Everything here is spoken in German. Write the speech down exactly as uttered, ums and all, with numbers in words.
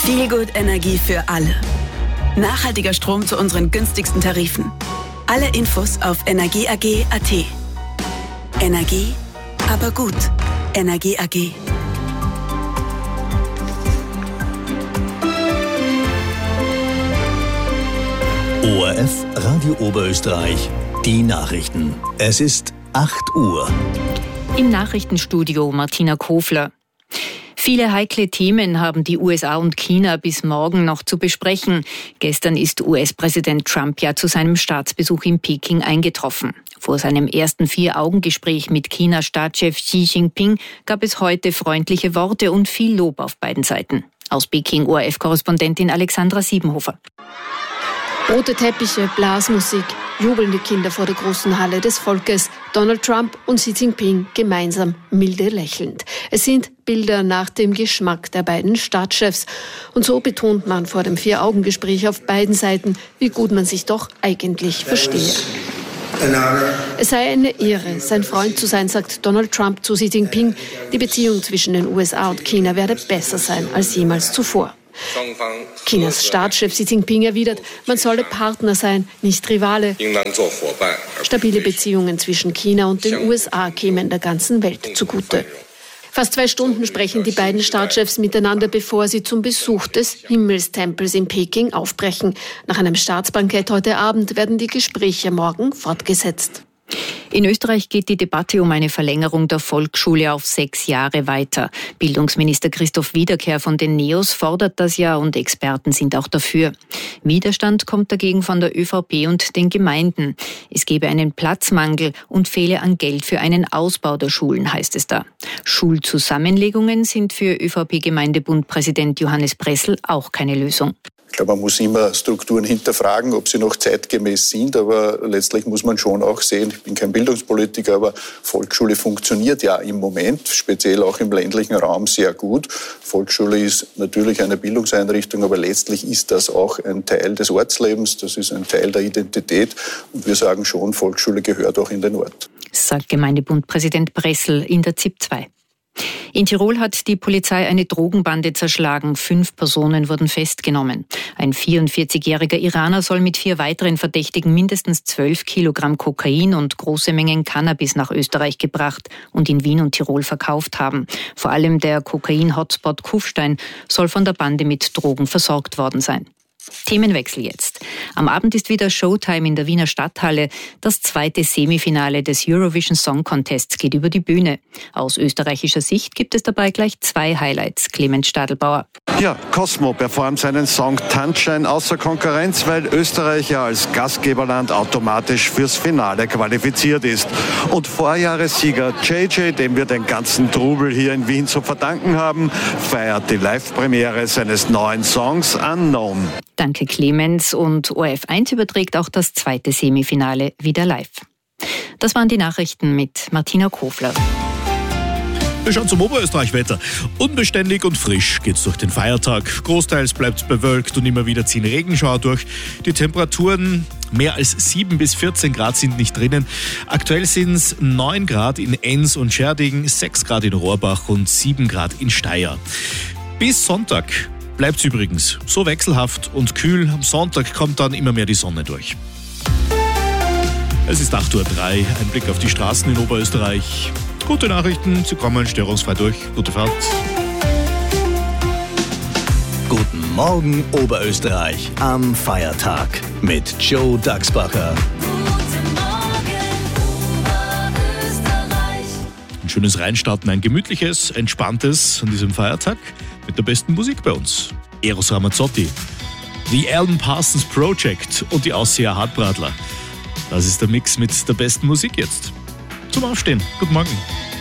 Feelgood-Energie für alle. Nachhaltiger Strom zu unseren günstigsten Tarifen. Alle Infos auf energieag punkt a t. Energie, aber gut. Energie A G. O R F Radio Oberösterreich. Die Nachrichten. Es ist acht Uhr. Im Nachrichtenstudio Martina Kofler. Viele heikle Themen haben die U S A und China bis morgen noch zu besprechen. Gestern ist U S-Präsident Trump ja zu seinem Staatsbesuch in Peking eingetroffen. Vor seinem ersten Vier-Augen-Gespräch mit China-Staatschef Xi Jinping gab es heute freundliche Worte und viel Lob auf beiden Seiten. Aus Peking O R F-Korrespondentin Alexandra Siebenhofer. Rote Teppiche, Blasmusik, jubelnde Kinder vor der großen Halle des Volkes, Donald Trump und Xi Jinping gemeinsam milde lächelnd. Es sind Bilder nach dem Geschmack der beiden Staatschefs. Und so betont man vor dem Vier-Augen-Gespräch auf beiden Seiten, wie gut man sich doch eigentlich verstehe. Es sei eine Ehre, sein Freund zu sein, sagt Donald Trump zu Xi Jinping. Die Beziehung zwischen den U S A und China werde besser sein als jemals zuvor. Chinas Staatschef Xi Jinping erwidert, man solle Partner sein, nicht Rivale. Stabile Beziehungen zwischen China und den U S A kämen der ganzen Welt zugute. Fast zwei Stunden sprechen die beiden Staatschefs miteinander, bevor sie zum Besuch des Himmelstempels in Peking aufbrechen. Nach einem Staatsbankett heute Abend werden die Gespräche morgen fortgesetzt. In Österreich geht die Debatte um eine Verlängerung der Volksschule auf sechs Jahre weiter. Bildungsminister Christoph Wiederkehr von den Neos fordert das ja und Experten sind auch dafür. Widerstand kommt dagegen von der ÖVP und den Gemeinden. Es gebe einen Platzmangel und fehle an Geld für einen Ausbau der Schulen, heißt es da. Schulzusammenlegungen sind für ÖVP-Gemeindebundpräsident Johannes Pressl auch keine Lösung. Ich glaube, man muss immer Strukturen hinterfragen, ob sie noch zeitgemäß sind, aber letztlich muss man schon auch sehen, ich bin kein Bildungspolitiker, aber Volksschule funktioniert ja im Moment, speziell auch im ländlichen Raum, sehr gut. Volksschule ist natürlich eine Bildungseinrichtung, aber letztlich ist das auch ein Teil des Ortslebens, das ist ein Teil der Identität und wir sagen schon, Volksschule gehört auch in den Ort. Sagt Gemeindebundpräsident Pressl in der Z I P zwei. In Tirol hat die Polizei eine Drogenbande zerschlagen. Fünf Personen wurden festgenommen. Ein vierundvierzigjähriger Iraner soll mit vier weiteren Verdächtigen mindestens zwölf Kilogramm Kokain und große Mengen Cannabis nach Österreich gebracht und in Wien und Tirol verkauft haben. Vor allem der Kokain-Hotspot Kufstein soll von der Bande mit Drogen versorgt worden sein. Themenwechsel jetzt. Am Abend ist wieder Showtime in der Wiener Stadthalle. Das zweite Semifinale des Eurovision Song Contests geht über die Bühne. Aus österreichischer Sicht gibt es dabei gleich zwei Highlights. Clemens Stadelbauer. Ja, Cosmo performt seinen Song Tanzschein außer Konkurrenz, weil Österreich ja als Gastgeberland automatisch fürs Finale qualifiziert ist. Und Vorjahressieger J J, dem wir den ganzen Trubel hier in Wien zu verdanken haben, feiert die Live-Premiere seines neuen Songs Unknown. Danke Clemens und O R F eins überträgt auch das zweite Semifinale wieder live. Das waren die Nachrichten mit Martina Kofler. Wir schauen zum Oberösterreich-Wetter. Unbeständig und frisch geht's durch den Feiertag. Großteils bleibt's bewölkt und immer wieder ziehen Regenschauer durch. Die Temperaturen mehr als sieben bis vierzehn Grad sind nicht drinnen. Aktuell sind's neun Grad in Enns und Scherding, sechs Grad in Rohrbach und sieben Grad in Steyr. Bis Sonntag bleibt's übrigens so wechselhaft und kühl. Am Sonntag kommt dann immer mehr die Sonne durch. Es ist acht Uhr drei, ein Blick auf die Straßen in Oberösterreich. Gute Nachrichten, sie kommen störungsfrei durch. Gute Fahrt. Guten Morgen Oberösterreich am Feiertag mit Joe Dachsbacher. Ein schönes Reinstarten, ein gemütliches, entspanntes an diesem Feiertag mit der besten Musik bei uns. Eros Ramazzotti, The Alan Parsons Project und die Ausseher Hartbradler. Das ist der Mix mit der besten Musik jetzt. Zum Aufstehen. Guten Morgen.